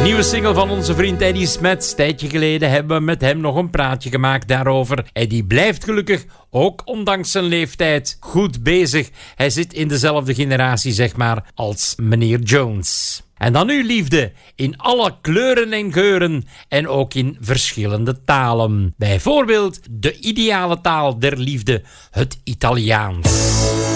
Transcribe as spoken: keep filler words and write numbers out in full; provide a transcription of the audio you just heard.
Nieuwe single van onze vriend Eddie Smets. Een tijdje geleden hebben we met hem nog een praatje gemaakt daarover. Eddie blijft gelukkig, ook ondanks zijn leeftijd, goed bezig. Hij zit in dezelfde generatie, zeg maar, als meneer Jones. En dan nu liefde, in alle kleuren en geuren en ook in verschillende talen. Bijvoorbeeld de ideale taal der liefde, het Italiaans.